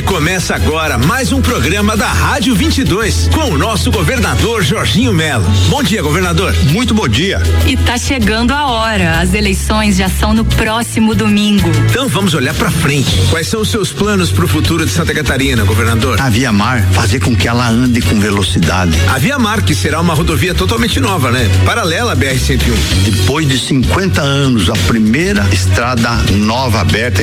Começa agora mais um programa da Rádio 22 com o nosso governador Jorginho Melo. Bom dia, governador. Muito bom dia. E tá chegando a hora. As eleições já são no próximo domingo. Então vamos olhar pra frente. Quais são os seus planos pro futuro de Santa Catarina, governador? A Via Mar, fazer com que ela ande com velocidade. A Via Mar, que será uma rodovia totalmente nova, né? Paralela à BR-101. Depois de 50 anos, a primeira estrada nova aberta